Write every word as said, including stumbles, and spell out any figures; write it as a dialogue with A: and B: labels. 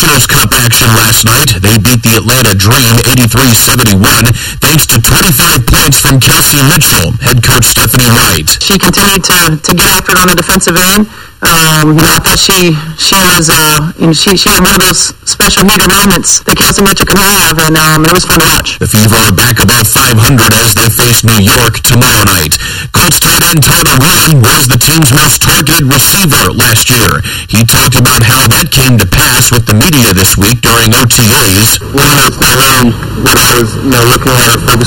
A: Nationals Cup action last night. They beat the Atlanta Dream eighty-three seventy-one thanks to twenty-five points from Kelsey Mitchell. Head coach Stephanie Wright.
B: She continued to, to get after it on the defensive end. Um, you know, I thought she she was uh, you know, she she had one of those special heated moments that Kelsey Mitchell can have, and um, it was fun to watch.
A: The Fever are back above five hundred as they face New York tomorrow night. Colts tight end Tony Gwynn was the team's most targeted receiver last year. He talked about how that came to pass with the media this week during O T As.
C: One that's not around what I was, you know, looking at or focused